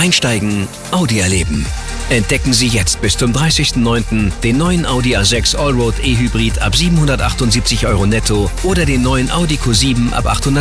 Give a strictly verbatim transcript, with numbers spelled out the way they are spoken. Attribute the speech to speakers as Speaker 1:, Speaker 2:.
Speaker 1: Einsteigen, Audi erleben. Entdecken Sie jetzt bis zum dreißigsten neunten den neuen Audi A sechs Allroad E-Hybrid ab siebenhundertachtundsiebzig Euro netto oder den neuen Audi Q sieben ab